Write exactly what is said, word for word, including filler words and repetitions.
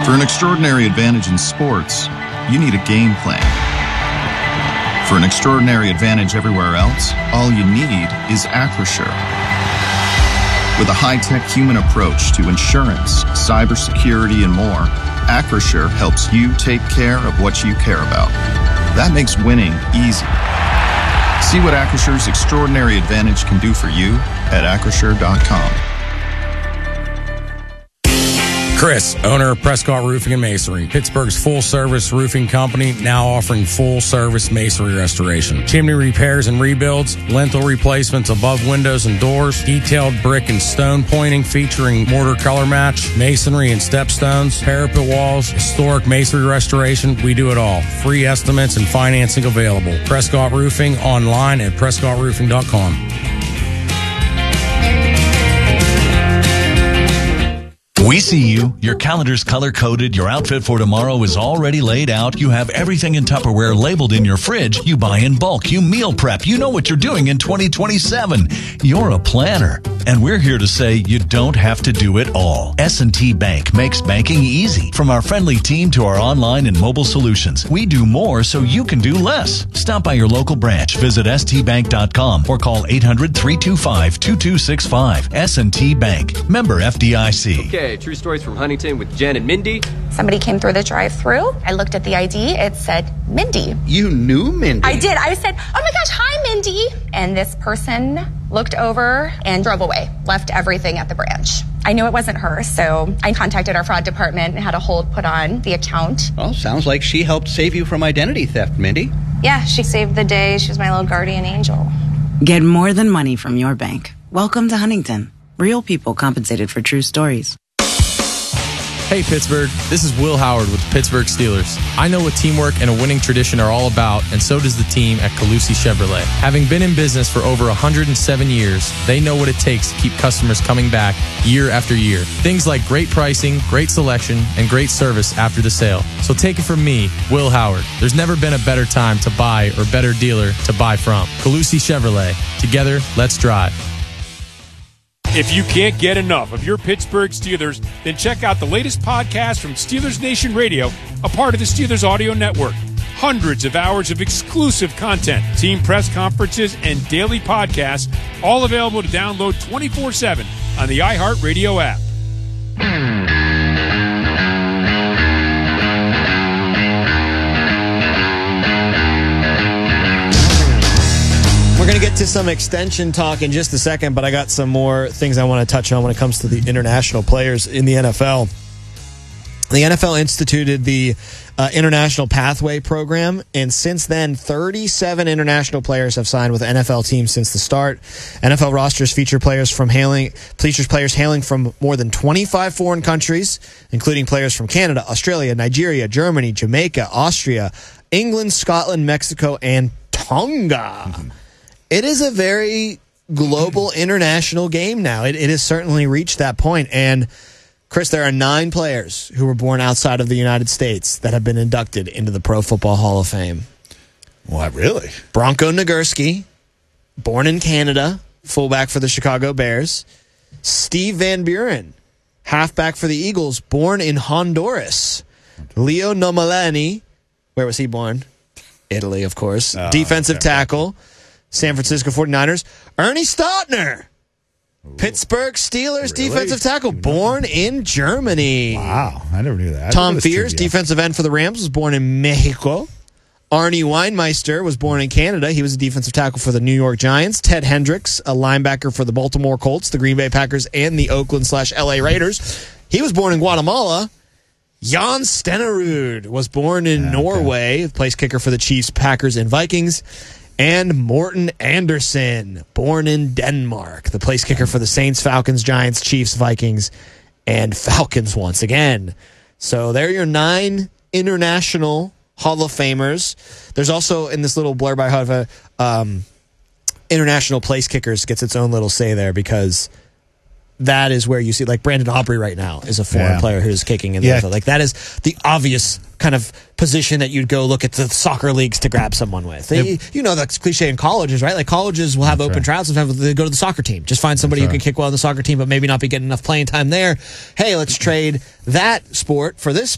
For an extraordinary advantage in sports, you need a game plan. For an extraordinary advantage everywhere else, all you need is Acrisure. With a high-tech human approach to insurance, cybersecurity, and more, Acrisure helps you take care of what you care about. That makes winning easy. See what Acrissure's extraordinary advantage can do for you at acrisure dot com. Chris, owner of Prescott Roofing and Masonry, Pittsburgh's full-service roofing company, now offering full-service masonry restoration, chimney repairs and rebuilds, lintel replacements above windows and doors, detailed brick and stone pointing featuring mortar color match, masonry and stepstones, parapet walls, historic masonry restoration. We do it all. Free estimates and financing available. Prescott Roofing online at prescott roofing dot com. We see you. Your calendar's color-coded. Your outfit for tomorrow is already laid out. You have everything in Tupperware labeled in your fridge. You buy in bulk. You meal prep. You know what you're doing in twenty twenty-seven. You're a planner. And we're here to say you don't have to do it all. S and T Bank makes banking easy. From our friendly team to our online and mobile solutions, we do more so you can do less. Stop by your local branch. Visit s t bank dot com or call eight hundred, three two five, two two six five. S and T Bank. Member F D I C. Okay, true stories from Huntington with Jen and Mindy. Somebody came through the drive-thru. I looked at the I D. It said Mindy. You knew Mindy? I did. I said, oh my gosh, hi, Mindy. And this person looked over and drove away, left everything at the branch. I knew it wasn't her, so I contacted our fraud department and had a hold put on the account. Well, sounds like she helped save you from identity theft, Mindy. Yeah, she saved the day. She was my little guardian angel. Get more than money from your bank. Welcome to Huntington. Real people compensated for true stories. Hey Pittsburgh, this is Will Howard with the Pittsburgh Steelers. I know what teamwork and a winning tradition are all about, and so does the team at Calusi Chevrolet. Having been in business for over one hundred seven years, they know what it takes to keep customers coming back year after year. Things like great pricing, great selection, and great service after the sale. So take it from me, Will Howard. There's never been a better time to buy or better dealer to buy from. Calusi Chevrolet. Together, let's drive. If you can't get enough of your Pittsburgh Steelers, then check out the latest podcast from Steelers Nation Radio, a part of the Steelers Audio Network. Hundreds of hours of exclusive content, team press conferences, and daily podcasts, all available to download twenty-four seven on the iHeartRadio app. We're going to get to some extension talk in just a second, but I got some more things I want to touch on when it comes to the international players in the N F L. The N F L instituted the uh, International Pathway Program, and since then, thirty-seven international players have signed with N F L teams since the start. N F L rosters feature players from hailing features players hailing from more than twenty-five foreign countries, including players from Canada, Australia, Nigeria, Germany, Jamaica, Austria, England, Scotland, Mexico, and Tonga. Mm-hmm. It is a very global international game now. It, it has certainly reached that point. And, Chris, there are nine players who were born outside of the United States that have been inducted into the Pro Football Hall of Fame. What, really? Bronco Nagurski, born in Canada, fullback for the Chicago Bears. Steve Van Buren, halfback for the Eagles, born in Honduras. Leo Nomalani, where was he born? Italy, of course. Oh, defensive okay. tackle. San Francisco forty-niners. Ernie Stautner, Ooh. Pittsburgh Steelers really? defensive tackle, born in Germany. Wow, I never knew that. Tom Fears, defensive end for the Rams, was born in Mexico. Arnie Weinmeister was born in Canada. He was a defensive tackle for the New York Giants. Ted Hendricks, a linebacker for the Baltimore Colts, the Green Bay Packers, and the Oakland slash L A Raiders. He was born in Guatemala. Jan Stenerud was born in yeah, Norway, okay. place kicker for the Chiefs, Packers, and Vikings. And Morten Andersen, born in Denmark, the place kicker for the Saints, Falcons, Giants, Chiefs, Vikings, and Falcons once again. So there are your nine international Hall of Famers. There's also, in this little blurb I have, um, international place kickers gets its own little say there because that is where you see, like Brandon Aubrey right now is a foreign yeah. player who's kicking in the yeah. N F L. Like that is the obvious kind of position that you'd go look at the soccer leagues to grab someone with. They, yep. You know, that's cliche in colleges, right? Like colleges will have that's open right. tryouts. Sometimes they go to the soccer team. Just find somebody that's who right. can kick well on the soccer team, but maybe not be getting enough playing time there. Hey, let's trade that sport for this